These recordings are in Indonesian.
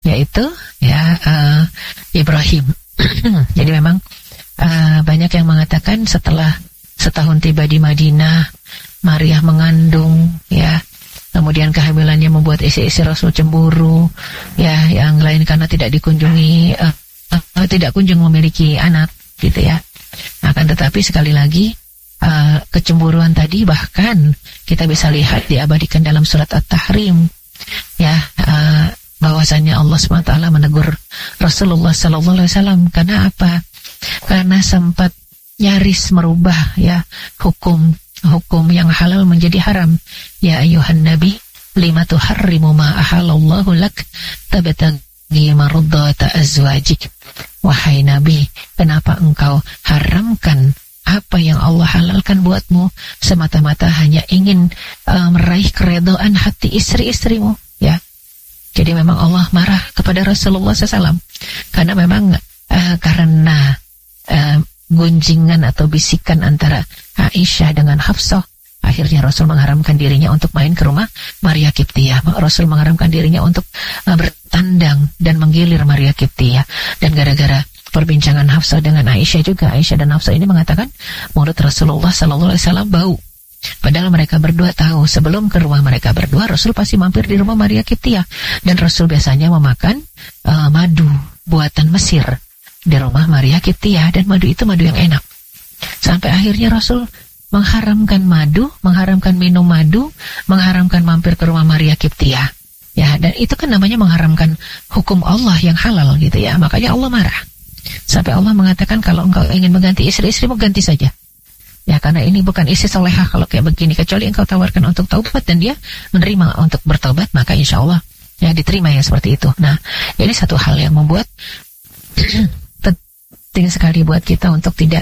yaitu Ibrahim. Jadi memang banyak yang mengatakan setelah setahun tiba di Madinah, Maria mengandung, ya. Kemudian kehamilannya membuat istri-istri Rasul cemburu, ya, yang lain karena tidak dikunjungi, tidak kunjung memiliki anak, gitu ya. Akan tetapi sekali lagi kecemburuan tadi bahkan kita bisa lihat diabadikan dalam surat At-Tahrim, ya, bahwasannya Allah SWT menegur Rasulullah SAW karena apa? Karena sempat nyaris merubah, ya, hukum yang halal menjadi haram. Ya ayuhan nabi, lima tuharrimu ma ahalallahu lak tabtaghi mardata azwajik. Wahai nabi, kenapa engkau haramkan apa yang Allah halalkan buatmu semata-mata hanya ingin meraih keredaan hati istri-istrimu, ya. Jadi memang Allah marah kepada Rasulullah SAW karena memang karena gunjingan atau bisikan antara Aisyah dengan Hafsah, akhirnya Rasul mengharamkan dirinya untuk main ke rumah Maria Kiptiyah. Rasul mengharamkan dirinya untuk bertandang dan menggilir Maria Kiptiyah. Dan gara-gara perbincangan Hafsah dengan Aisyah juga, Aisyah dan Hafsah ini mengatakan mulut Rasulullah SAW bau. Padahal mereka berdua tahu sebelum ke rumah mereka berdua Rasul pasti mampir di rumah Maria Kiptiyah, dan Rasul biasanya memakan madu buatan Mesir di rumah Maria Kiptiyah, dan madu itu madu yang enak. Sampai akhirnya Rasul mengharamkan madu, mengharamkan minum madu, mengharamkan mampir ke rumah Maria Kiptiyah. Ya, dan itu kan namanya mengharamkan hukum Allah yang halal, gitu ya. Makanya Allah marah. Sampai Allah mengatakan kalau engkau ingin mengganti istri-istrimu, ganti saja. Ya, karena ini bukan istri solehah kalau kayak begini. Kecuali engkau tawarkan untuk taubat dan dia menerima untuk bertaubat, maka insya Allah ya diterima yang seperti itu. Nah, ini satu hal yang membuat penting sekali buat kita untuk tidak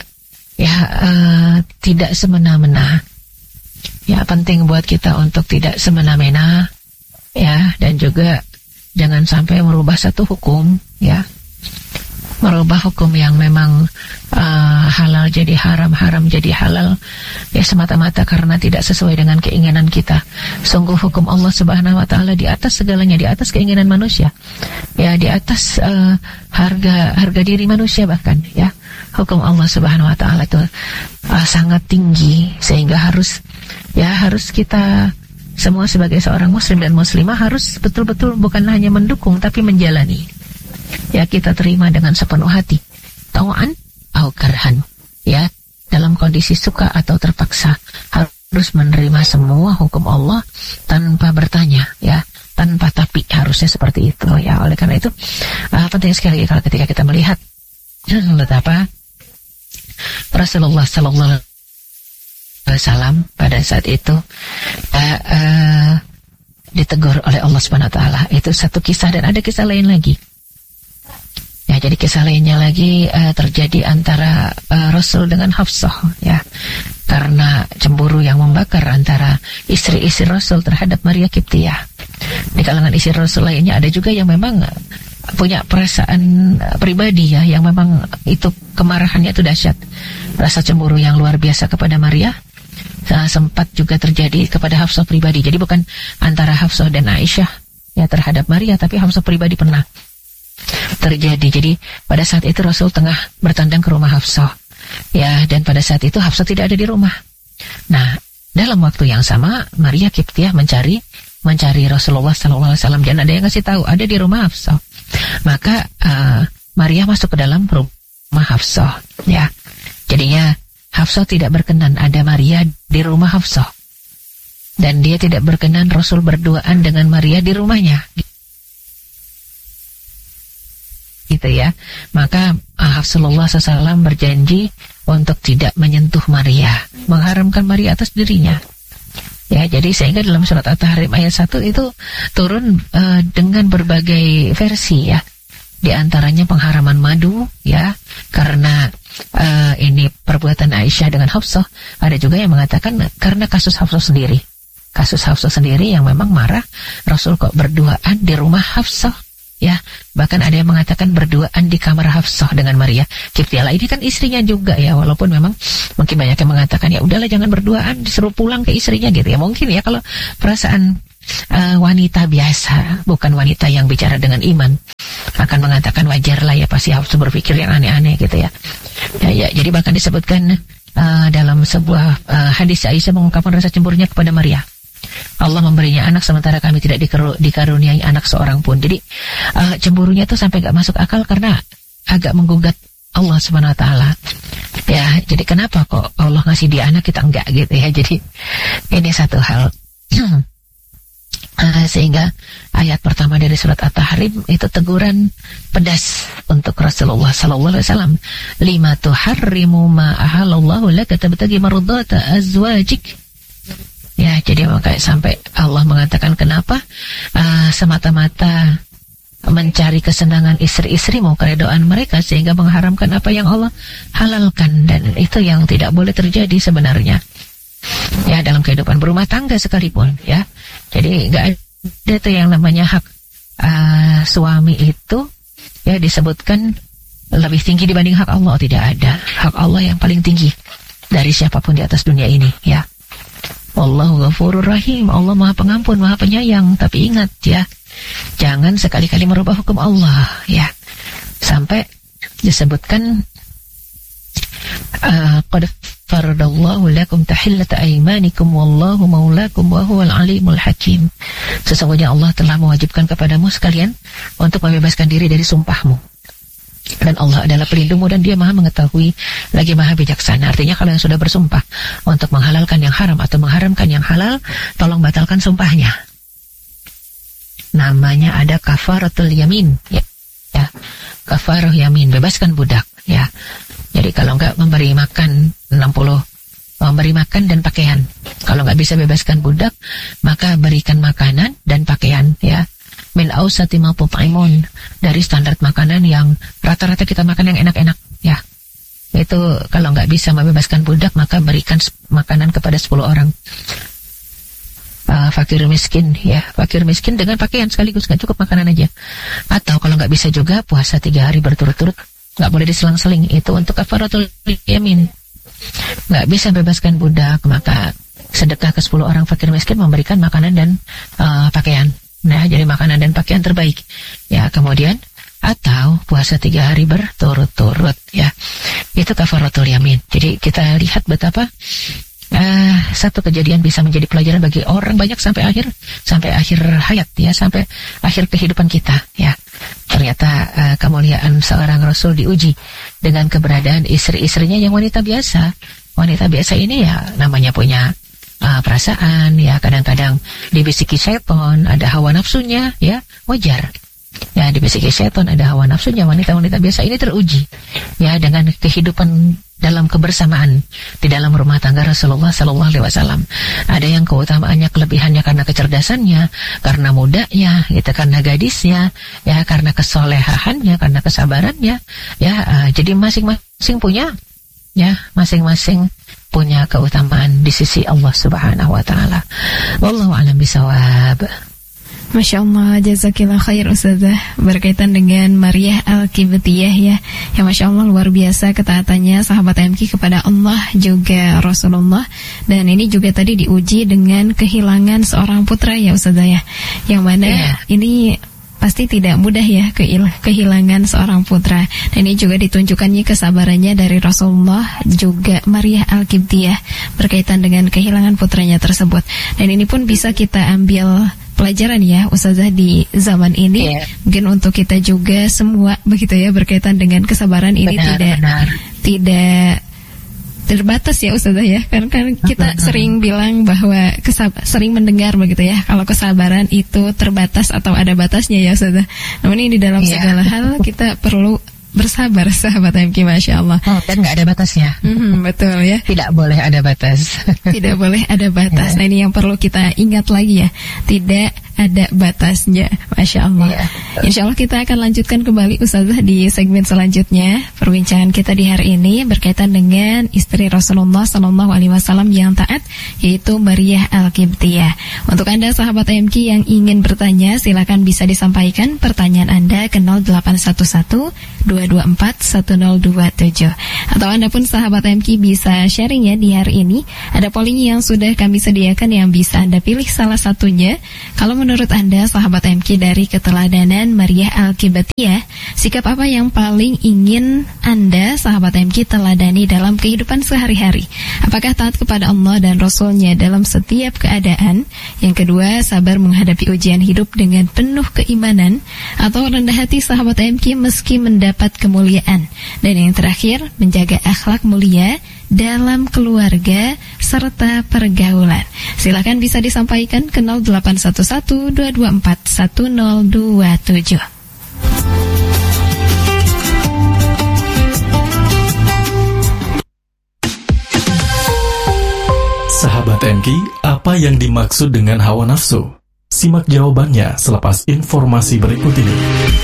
semena-mena. Ya, penting buat kita untuk tidak semena-mena, ya, dan juga jangan sampai merubah satu hukum, ya. Merubah hukum yang memang halal jadi haram, haram jadi halal, ya, semata-mata karena tidak sesuai dengan keinginan kita. Sungguh hukum Allah Subhanahu wa taala di atas segalanya, di atas keinginan manusia. Ya, di atas harga diri manusia bahkan, ya. Hukum Allah Subhanahu wa taala itu sangat tinggi sehingga harus kita semua sebagai seorang muslim dan muslimah harus betul-betul bukan hanya mendukung tapi menjalani. Ya, kita terima dengan sepenuh hati. Tau'an au karhan, ya, dalam kondisi suka atau terpaksa harus menerima semua hukum Allah tanpa bertanya, ya, tanpa tapi, harusnya seperti itu, ya. Oleh karena itu penting sekali kalau ketika kita melihat betapa Rasulullah Sallallahu Alaihi Wasallam pada saat itu ditegur oleh Allah Subhanahu Wa Taala. Itu satu kisah, dan ada kisah lain lagi. Ya, jadi kisah lainnya lagi terjadi antara Rasul dengan Hafsah, ya, karena cemburu yang membakar antara istri-istri Rasul terhadap Maria Kiptiyah. Di kalangan istri Rasul lainnya ada juga yang memang punya perasaan pribadi, ya, yang memang itu kemarahannya itu dahsyat, rasa cemburu yang luar biasa kepada Maria. Sempat juga terjadi kepada Hafsah pribadi. Jadi bukan antara Hafsah dan Aisyah, ya, terhadap Maria, tapi Hafsah pribadi pernah terjadi. Jadi pada saat itu Rasul tengah bertandang ke rumah Hafsah, ya, dan pada saat itu Hafsah tidak ada di rumah. Nah, dalam waktu yang sama Maria Kiptiyah mencari Rasulullah SAW, dan ada yang ngasih tahu ada di rumah Hafsah. Maka Maria masuk ke dalam rumah Hafsah, ya. Jadinya Hafsah tidak berkenan ada Maria di rumah Hafsah, dan dia tidak berkenan Rasul berduaan dengan Maria di rumahnya, gitu, ya. Maka Rasulullah SAW berjanji untuk tidak menyentuh Maria, mengharamkan Maria atas dirinya. Ya, jadi sehingga dalam surat At-Tahrim ayat 1 itu turun dengan berbagai versi, ya. Di antaranya pengharaman madu, ya, karena ini perbuatan Aisyah dengan Hafsah. Ada juga yang mengatakan karena kasus Hafsah sendiri. Kasus Hafsah sendiri yang memang marah Rasul kok berduaan di rumah Hafsah, ya. Bahkan ada yang mengatakan berduaan di kamar Hafsah dengan Maria Kiptiyah. Ini kan istrinya juga, ya, walaupun memang mungkin banyak yang mengatakan ya udahlah jangan berduaan, disuruh pulang ke istrinya, gitu, ya. Mungkin, ya, kalau perasaan wanita biasa, bukan wanita yang bicara dengan iman, akan mengatakan wajar lah ya, pasti harus berpikir yang aneh-aneh gitu ya. Jadi bahkan disebutkan dalam sebuah hadis, Aisyah mengungkapkan rasa cemburunya kepada Maria. Allah memberinya anak sementara kami tidak dikaruniai anak seorang pun. Jadi cemburunya tuh sampai gak masuk akal karena agak menggugat Allah Subhanahu wa taala. Ya, jadi kenapa kok Allah ngasih dia anak kita enggak gitu ya. Jadi ini satu hal. Sehingga ayat pertama dari surat At-Tahrim itu teguran pedas untuk Rasulullah sallallahu alaihi wasallam. Lima tuharrimu ma ahallallahu laka tabtagi mardata azwajik. Ya, jadi makanya sampai Allah mengatakan kenapa semata-mata mencari kesenangan istri-istrimu, keridhaan mereka, sehingga mengharamkan apa yang Allah halalkan, dan itu yang tidak boleh terjadi sebenarnya. Ya, dalam kehidupan berumah tangga sekalipun, ya. Jadi nggak ada itu yang namanya hak suami itu, ya, disebutkan lebih tinggi dibanding hak Allah. Tidak ada. Hak Allah yang paling tinggi dari siapapun di atas dunia ini, ya. Wallahu ghafurur rahim. Allah Maha Pengampun, Maha Penyayang. Tapi ingat ya, jangan sekali-kali merubah hukum Allah, ya. Sampai disebutkan qad faradallahu lakum tahillata aymanikum wallahu maulakum wa huwal alimul hakim. Sesungguhnya Allah telah mewajibkan kepadamu sekalian untuk membebaskan diri dari sumpahmu. Dan Allah adalah pelindungmu dan dia maha mengetahui lagi maha bijaksana. Artinya kalau yang sudah bersumpah untuk menghalalkan yang haram atau mengharamkan yang halal, tolong batalkan sumpahnya. Namanya ada kafaratul yamin, ya. Kafarah yamin, bebaskan budak, ya. Jadi kalau enggak memberi makan 60, memberi makan dan pakaian. Kalau enggak bisa bebaskan budak, maka berikan makanan dan pakaian, ya. Min ausati ma tut'imun, dari standar makanan yang rata-rata kita makan yang enak-enak, ya. Itu kalau enggak bisa membebaskan budak, maka berikan makanan kepada 10 orang. Fakir miskin, ya, fakir miskin dengan pakaian sekaligus, nggak cukup makanan aja. Atau kalau nggak bisa juga puasa 3 hari berturut-turut, nggak boleh diselang-seling. Itu untuk kafaratul yamin. Nggak bisa bebaskan budak, maka sedekah ke 10 orang fakir miskin, memberikan makanan dan pakaian. Nah, jadi makanan dan pakaian terbaik, ya. Kemudian atau puasa 3 hari berturut-turut, ya. Itu kafaratul yamin. Jadi kita lihat betapa satu kejadian bisa menjadi pelajaran bagi orang banyak sampai akhir hayat, ya, sampai akhir kehidupan kita, ya. Ternyata kemuliaan seorang Rasul diuji dengan keberadaan istri-istrinya yang wanita biasa. Wanita biasa ini ya namanya punya perasaan, ya, kadang-kadang dibisiki setan, ada hawa nafsunya, ya, wajar. Ya, dibisiki setan, ada hawa nafsunya. Wanita-wanita biasa ini teruji, ya, dengan kehidupan dalam kebersamaan di dalam rumah tangga Rasulullah Sallallahu Alaihi Wasallam. Ada yang keutamaannya, kelebihannya karena kecerdasannya, karena mudanya, gitu, karena gadisnya, ya, karena kesolehaannya, karena kesabarannya, ya. Jadi masing-masing punya, ya, masing-masing punya keutamaan di sisi Allah Subhanahu Wa Taala. Wallahu a'lam bishawab. Masya Allah, jazakillah khair Ustazah. Berkaitan dengan Maria Al-Qibtiyah, ya, yang Masya Allah luar biasa ketaatannya sahabat MQ kepada Allah juga Rasulullah. Dan ini juga tadi diuji dengan kehilangan seorang putra, ya Ustazah, ya, yang mana ini pasti tidak mudah, ya, kehilangan seorang putra. Dan ini juga ditunjukkannya kesabarannya dari Rasulullah juga Maria Al-Qibtiyah berkaitan dengan kehilangan putranya tersebut. Dan ini pun bisa kita ambil pelajaran, ya Ustazah, di zaman ini, mungkin untuk kita juga semua begitu, ya, berkaitan dengan kesabaran ini. Tidak terbatas, ya Ustazah, ya, kan kita sering bilang bahwa sering mendengar begitu, ya, kalau kesabaran itu terbatas atau ada batasnya, ya Ustazah. Namun ini di dalam segala hal kita perlu bersabar, sahabat MQ, Masya Allah. Dan nggak ada batasnya. Betul, ya. Tidak boleh ada batas. Tidak boleh ada batas. Nah, ini yang perlu kita ingat lagi, ya. Tidak ada batasnya, Masya Allah. Insya Allah kita akan lanjutkan kembali Ustazah di segmen selanjutnya. Perbincangan kita di hari ini berkaitan dengan istri Rasulullah Sallallahu Alaihi Wasallam yang taat, yaitu Maria Al-Qibtiyah. Untuk Anda sahabat MQ yang ingin bertanya, silakan bisa disampaikan pertanyaan Anda ke 0811 22 0212241027. Atau Anda pun sahabat MK bisa sharing ya di hari ini. Ada polling yang sudah kami sediakan yang bisa Anda pilih salah satunya. Kalau menurut Anda sahabat MK dari keteladanan Maryah Al-Qibtiyah, sikap apa yang paling ingin Anda sahabat MK teladani dalam kehidupan sehari-hari? Apakah taat kepada Allah dan Rasul-Nya dalam setiap keadaan? Yang kedua, sabar menghadapi ujian hidup dengan penuh keimanan, atau rendah hati sahabat MK meski mendapat kemuliaan. Dan yang terakhir, menjaga akhlak mulia dalam keluarga serta pergaulan. Silakan bisa disampaikan ke 0811-224-1027. Sahabat MK, apa yang dimaksud dengan hawa nafsu? Simak jawabannya selepas informasi berikut ini.